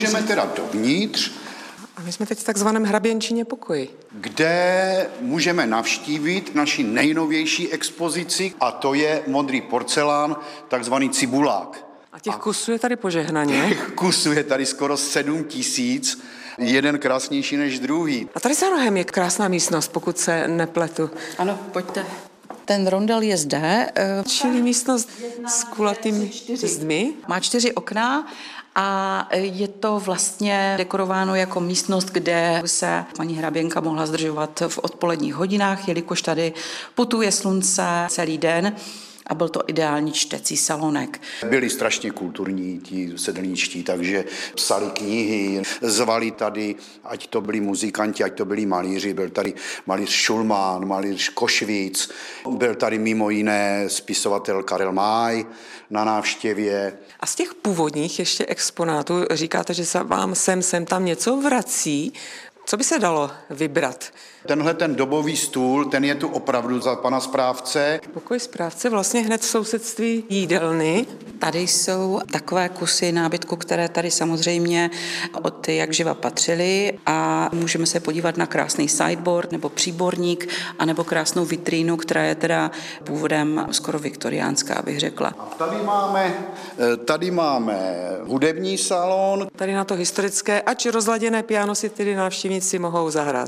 Jdeme teda dovnitř, A my jsme teď v takzvaném hraběnčině pokoji. kde můžeme navštívit naši nejnovější expozici, a to je modrý porcelán, takzvaný cibulák. A těch kusů je tady požehnaně. Těch kusů je tady skoro 7 000, jeden krásnější než druhý. A tady za rohem je krásná místnost, pokud se nepletu. Ano, pojďte. Ten rondel je zde. Čili místnost s kulatými zdmi. Má 4 okna a je to vlastně dekorováno jako místnost, kde se paní hraběnka mohla zdržovat v odpoledních hodinách, jelikož tady putuje slunce celý den. A byl to ideální čtecí salonek. Byli strašně kulturní ti sedlničtí, takže psali knihy, zvali tady, ať to byli muzikanti, ať to byli malíři. Byl tady malíř Šulman, malíř Košvic, byl tady mimo jiné spisovatel Karel Máj na návštěvě. A z těch původních ještě exponátů říkáte, že se vám sem tam něco vrací. Co by se dalo vybrat? Tenhle ten dobový stůl, ten je tu opravdu za pana správce. Pokoj správce vlastně hned v sousedství jídelny. Tady jsou takové kusy nábytku, které tady samozřejmě od jak živa patřily a můžeme se podívat na krásný sideboard nebo příborník a nebo krásnou vitrínu, která je teda původem skoro viktoriánská, abych řekla. A tady máme hudební salon. Tady na to historické, ač rozladěné piano si tedy návštěvníci mohou zahrát.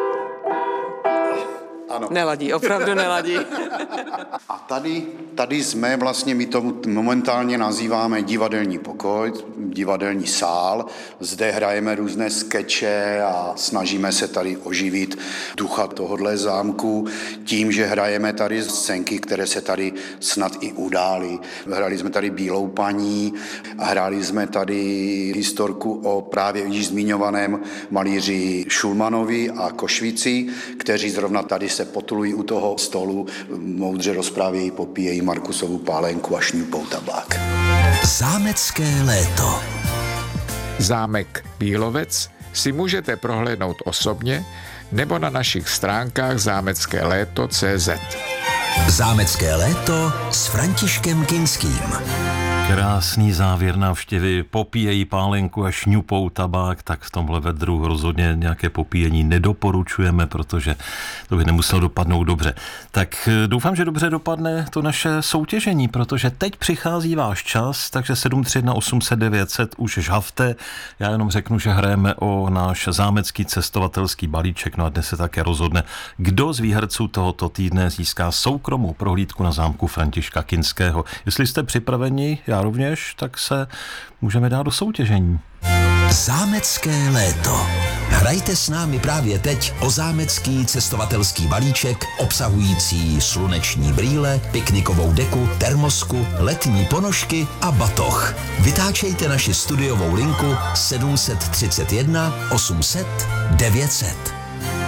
Ano. Neladí, opravdu neladí. A tady jsme, vlastně my to momentálně nazýváme divadelní pokoj, divadelní sál. Zde hrajeme různé skeče a snažíme se tady oživit ducha tohodle zámku tím, že hrajeme tady scénky, které se tady snad i udály. Hrali jsme tady Bílou paní a hráli jsme tady historku o právě již zmiňovaném malíři Šulmanovi a Košvici, kteří zrovna tady se potulují u toho stolu, moudře rozprávějí, popíjejí Markusovu pálenku a šňupou tabák. Zámecké léto. Zámek Bílovec si můžete prohlédnout osobně nebo na našich stránkách zámeckéléto.cz. Zámecké léto s Františkem Kinským. Krásný závěr návštěvy, popíjejí pálenku a šňupou tabák, tak v tomhle vedru rozhodně nějaké popíjení nedoporučujeme, protože to by nemuselo dopadnout dobře. Tak doufám, že dobře dopadne to naše soutěžení, protože teď přichází váš čas, takže 731 800 900 už žhavte. Já jenom řeknu, že hrajeme o náš zámecký cestovatelský balíček, no a dnes se také rozhodne, kdo z výherců tohoto týdne získá soukromou prohlídku na zámku Františka Kinského. Jestli jste připraveni, já rovněž, tak se můžeme dát do soutěžení. Zámecké léto. Hrajte s námi právě teď o zámecký cestovatelský balíček obsahující sluneční brýle, piknikovou deku, termosku, letní ponožky a batoh. Vytáčejte naši studiovou linku 731 800 900.